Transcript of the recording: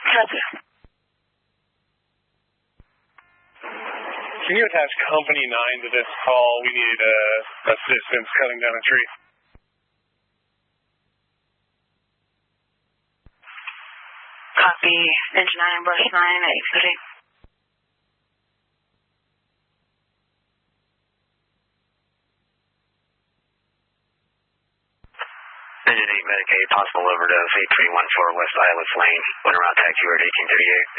Gotcha. Can you attach Company 9 to this call? We need assistance cutting down a tree. Copy. Engine 9 and Brush 9 at 8:30. Engine 8 Medicaid, possible overdose, 8314 West Islet Lane. Went around taxi at 1838.